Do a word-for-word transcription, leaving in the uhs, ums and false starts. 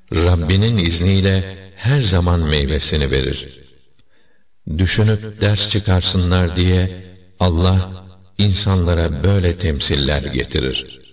Rabbinin izniyle her zaman meyvesini verir. Düşünüp ders çıkarsınlar diye Allah insanlara böyle temsiller getirir.